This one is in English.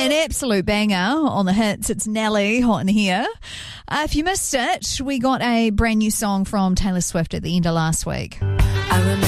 An absolute banger on the hits. It's Nelly, Hot in Here. If you missed it, we got a brand new song from Taylor Swift at the end of last week. I remember